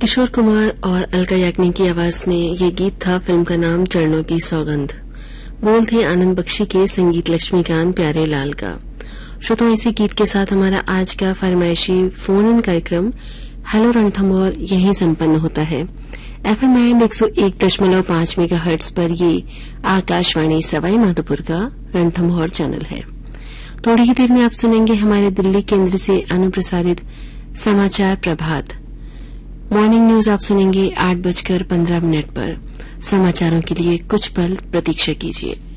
किशोर कुमार और अलका याग्निक की आवाज में ये गीत था। फिल्म का नाम चरणों की सौगंध। बोल थे आनंद बख्शी के, संगीत लक्ष्मीकांत प्यारे लाल का। श्रोताओं, इसी गीत के साथ हमारा आज का फरमाइशी फोन इन कार्यक्रम हेलो रणथंभौर यहीं संपन्न होता है। एफएम बैंड 101.5 मेगाहर्ट्ज पर ये आकाशवाणी सवाई माधोपुर का रणथंभौर चैनल है। थोड़ी ही देर में आप सुनेंगे हमारे दिल्ली केंद्र से अनुप्रसारित समाचार प्रभात। मॉर्निंग न्यूज आप सुनेंगे 8:15 पर। समाचारों के लिए कुछ पल प्रतीक्षा कीजिए।